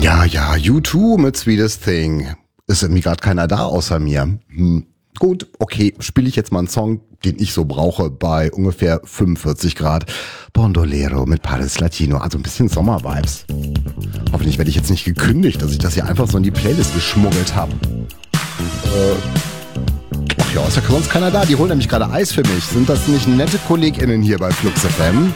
Ja, U2 mit Sweetest Thing. Ist irgendwie gerade keiner da außer mir. Gut, okay, spiele ich jetzt mal einen Song, den ich so brauche, bei ungefähr 45 Grad. Bandolero mit Paris Latino, also ein bisschen Sommervibes. Hoffentlich werde ich jetzt nicht gekündigt, dass ich das hier einfach so in die Playlist geschmuggelt habe. Ach ja, ist ja sonst keiner da. Die holen nämlich gerade Eis für mich. Sind das nicht nette KollegInnen hier bei Flux FM?